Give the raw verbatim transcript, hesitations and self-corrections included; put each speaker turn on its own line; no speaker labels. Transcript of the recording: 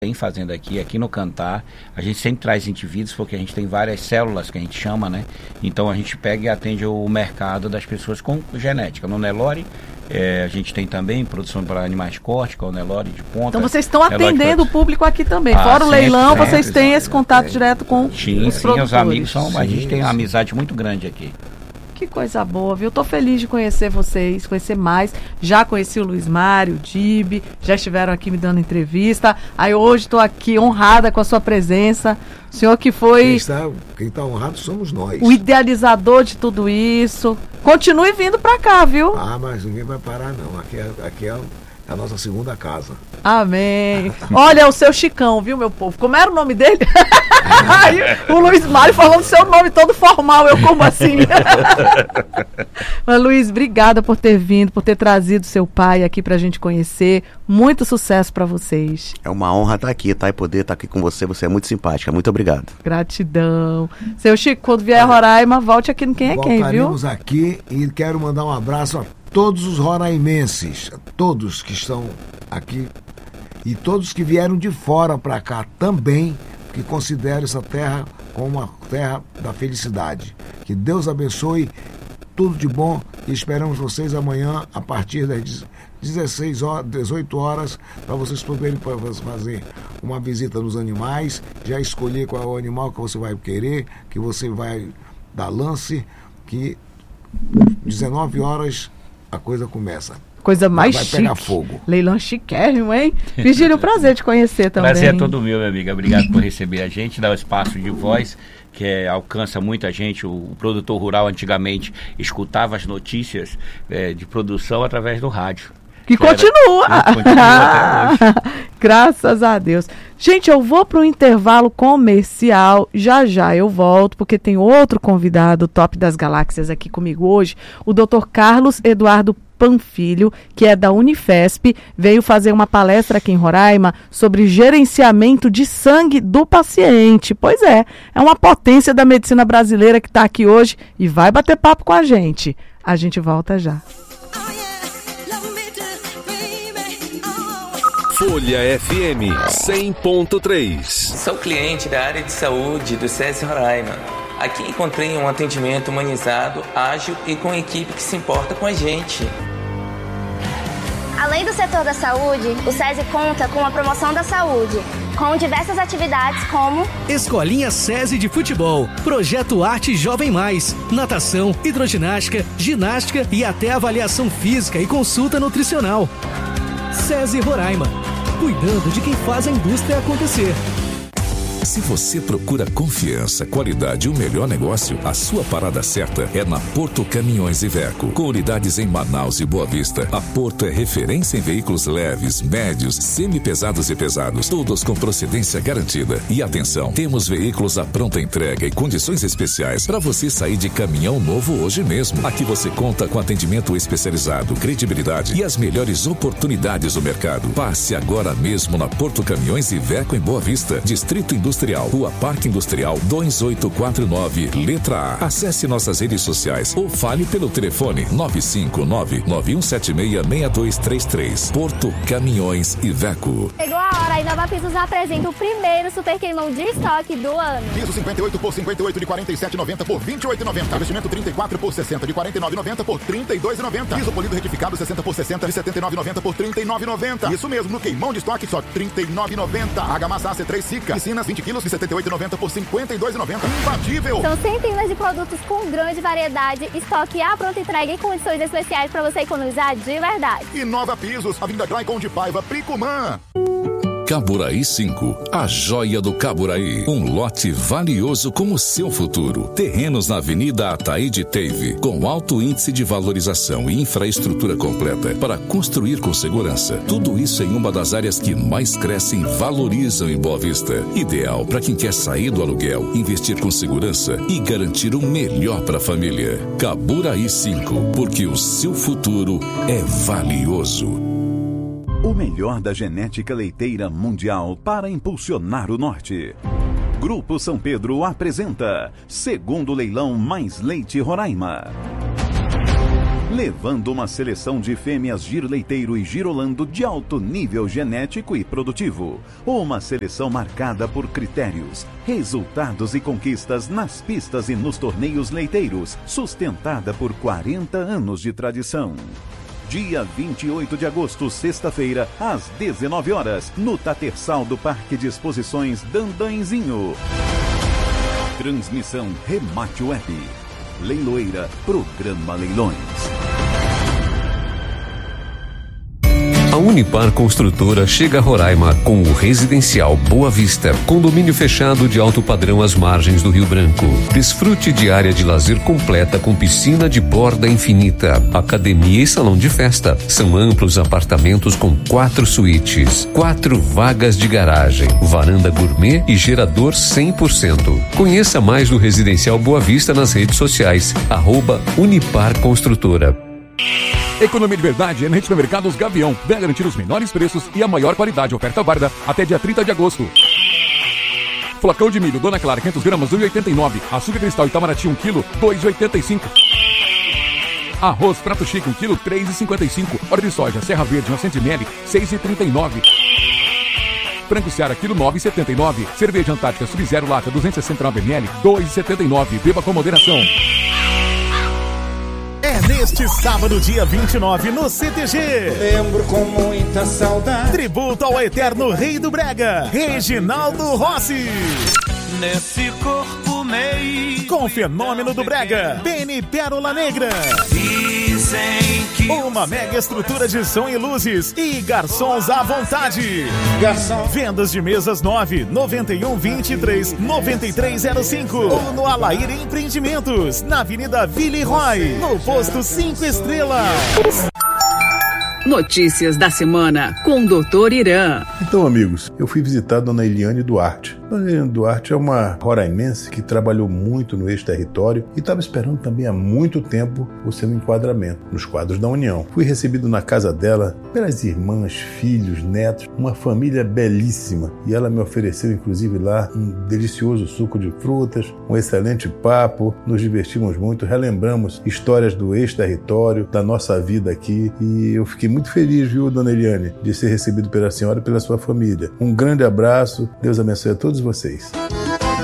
tem fazendo aqui, aqui no Cantar, a gente sempre traz indivíduos, porque a gente tem várias células que a gente chama, né? Então a gente pega e atende o mercado das pessoas com genética. No Nelore, é, a gente tem também produção para animais de corte, que é o Nelore de ponta.
Então vocês estão atendendo o público aqui também. Ah, Fora o leilão, sempre, vocês têm esse contato é, direto com
sim,
os
sim,
produtores.
Os amigos são,
sim,
a gente
sim.
tem uma amizade muito grande aqui.
Que coisa boa, viu? Tô feliz de conhecer vocês, conhecer mais. Já conheci o Luiz Mário, o Dibe, já estiveram aqui me dando entrevista. Aí hoje estou aqui honrada com a sua presença. O senhor que foi...
Quem está, quem está honrado somos nós.
O idealizador de tudo isso. Continue vindo pra cá, viu?
Ah, mas ninguém vai parar não. Aqui é, aqui é a nossa segunda casa.
Amém. Olha, o seu Chicão, viu, meu povo? Como era o nome dele? Aí, o Luiz Mário falando seu nome todo formal. Eu como assim? Mas, Luiz, obrigada por ter vindo, por ter trazido seu pai aqui pra gente conhecer. Muito sucesso pra vocês.
É uma honra estar aqui, tá? E poder estar aqui com você. Você é muito simpática. Muito obrigado.
Gratidão. Seu Chico, quando vier a Roraima, volte aqui no Quem é Quem, viu?
Voltaremos aqui e quero mandar um abraço a todos os roraimenses, todos que estão aqui e todos que vieram de fora para cá também, que consideram essa terra como uma terra da felicidade. Que Deus abençoe, tudo de bom, e esperamos vocês amanhã a partir das dezesseis horas, dezoito horas, para vocês poderem fazer uma visita nos animais, já escolher qual é o animal que você vai querer, que você vai dar lance, que dezenove horas a coisa começa.
Coisa mais
vai
chique.
Pegar fogo.
Leilão chiquérrimo, hein? Virgílio, prazer te conhecer também.
Prazer é todo meu, minha amiga. Obrigado por receber a gente, dar o espaço de voz, que é, alcança muita gente. O, o produtor rural antigamente escutava as notícias é, de produção através do rádio.
Que, que continua. Era, que continua até hoje. Graças a Deus. Gente, eu vou para um intervalo comercial. Já já eu volto, porque tem outro convidado top das galáxias aqui comigo hoje, o doutor Carlos Eduardo Panfilho, que é da Unifesp, veio fazer uma palestra aqui em Roraima sobre gerenciamento de sangue do paciente. Pois é, é uma potência da medicina brasileira que está aqui hoje e vai bater papo com a gente. A gente volta já.
Folha F M cem ponto três.
Sou cliente da área de saúde do SESI Roraima. Aqui encontrei um atendimento humanizado, ágil e com equipe que se importa com a gente.
Além do setor da saúde, o SESI conta com a promoção da saúde, com diversas atividades como
Escolinha SESI de Futebol, Projeto Arte Jovem Mais, natação, hidroginástica, ginástica e até avaliação física e consulta nutricional. SESI Roraima, cuidando de quem faz a indústria acontecer.
Se você procura confiança, qualidade e o melhor negócio, a sua parada certa é na Porto Caminhões Iveco. Com unidades em Manaus e Boa Vista, a Porto é referência em veículos leves, médios, semi-pesados e pesados, todos com procedência garantida. E atenção, temos veículos à pronta entrega e condições especiais para você sair de caminhão novo hoje mesmo. Aqui você conta com atendimento especializado, credibilidade e as melhores oportunidades do mercado. Passe agora mesmo na Porto Caminhões Iveco em Boa Vista, Distrito Industrial. Industrial, Rua Parque Industrial dois oito quatro nove, letra A. Acesse nossas redes sociais ou fale pelo telefone nove cinco nove, nove um sete seis, seis dois três três. Porto Caminhões Iveco.
Chegou a hora, a Inova Pisos apresenta o primeiro super queimão de estoque do ano.
Piso cinquenta e oito por cinquenta e oito de quarenta e sete reais e noventa centavos por vinte e oito reais e noventa centavos. Revestimento trinta e quatro por sessenta de quarenta e nove reais e noventa centavos por trinta e dois reais e noventa centavos. Piso polido retificado sessenta por sessenta de setenta e nove reais e noventa centavos por trinta e nove reais e noventa centavos. Isso mesmo, no queimão de estoque só trinta e nove reais e noventa centavos. Argamassa A C três Sica, piscinas vinte quilos de setenta e oito reais e noventa centavos por cinquenta e dois reais e noventa centavos. Imbatível!
São centenas de produtos com grande variedade, estoque à pronta entrega e condições especiais para você economizar de verdade.
Inova Pisos, Avenida Claicon de Paiva, Pricumã.
Caburaí cinco, a joia do Caburaí. Um lote valioso como o seu futuro. Terrenos na Avenida Ataíde Teive, com alto índice de valorização e infraestrutura completa para construir com segurança. Tudo isso em uma das áreas que mais crescem e valorizam em Boa Vista. Ideal para quem quer sair do aluguel, investir com segurança e garantir o melhor para a família. Caburaí cinco, porque o seu futuro é valioso.
O melhor da genética leiteira mundial para impulsionar o norte. Grupo São Pedro apresenta Segundo Leilão Mais Leite Roraima. levando uma seleção de fêmeas giro-leiteiro e girolando de alto nível genético e produtivo. Uma seleção marcada por critérios, resultados e conquistas nas pistas e nos torneios leiteiros, sustentada por quarenta anos de tradição. Dia vinte e oito de agosto, sexta-feira, às dezenove horas, no Tatersal do Parque de Exposições Dandanzinho. Transmissão Remate Web. Leiloeira, Programa Leilões.
A Unipar Construtora chega a Roraima com o Residencial Boa Vista, condomínio fechado de alto padrão às margens do Rio Branco. Desfrute de área de lazer completa com piscina de borda infinita, academia e salão de festa. São amplos apartamentos com quatro suítes, quatro vagas de garagem, varanda gourmet e gerador cem por cento. Conheça mais do Residencial Boa Vista nas redes sociais, arroba Unipar Construtora.
Economia de verdade é na rede supermercados Gavião. Venha garantir os menores preços e a maior qualidade. Oferta válida até dia trinta de agosto. Flocão de milho Dona Clara quinhentas gramas, dois reais e oitenta e nove. Açúcar cristal Itamaraty um quilo, dois reais e oitenta e cinco. Arroz Prato Chique um quilo, três reais e cinquenta e cinco. Óleo de soja Serra Verde novecentos mililitros, seis reais e trinta e nove. Frango Seara quilo nove reais e setenta e nove. Cerveja Antártica Sub-Zero lata duzentos e sessenta e nove mililitros, dois reais e setenta e nove. Beba com moderação.
É neste sábado, dia vinte e nove, no C T G.
Lembro com muita saudade.
Tributo ao eterno rei do brega, Reginaldo Rossi.
Nesse corpo meio.
Com o fenômeno do brega, Benny Pérola Negra.
Dizem que
uma mega estrutura de som e luzes e garçons à vontade.
Garçom.
Vendas de mesas nove nove um, vinte e três, noventa e três zero cinco ou no Alair Empreendimentos, na Avenida Villeroy, no posto cinco estrelas.
Notícias da semana com o doutor Irã.
Então, amigos, eu fui visitar a dona Eliane Duarte. Dona Eliane Duarte é uma roraimense que trabalhou muito no ex-território e estava esperando também há muito tempo o seu enquadramento nos quadros da União. Fui recebido na casa dela pelas irmãs, filhos, netos, uma família belíssima. E ela me ofereceu, inclusive, lá um delicioso suco de frutas, um excelente papo. Nos divertimos muito, relembramos histórias do ex-território, da nossa vida aqui. E eu fiquei muito feliz, viu, dona Eliane, de ser recebido pela senhora e pela sua família. Um grande abraço, Deus abençoe a todos vocês.